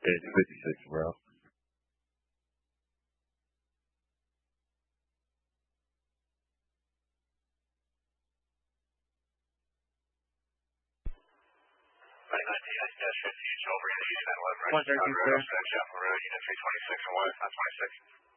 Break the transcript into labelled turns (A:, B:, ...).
A: It's 56, bro.
B: Over unit 11, right? 113, sir. Unit 326 and 1, it's not 26.